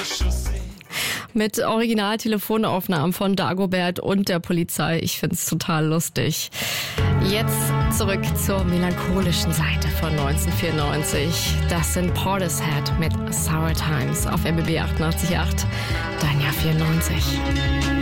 Mit Original-Telefonaufnahmen von Dagobert und der Polizei. Ich find's total lustig. Jetzt zurück zur melancholischen Seite von 1994. Das sind Portishead mit Sour Times auf RBB 88.8. Dein Jahr 94.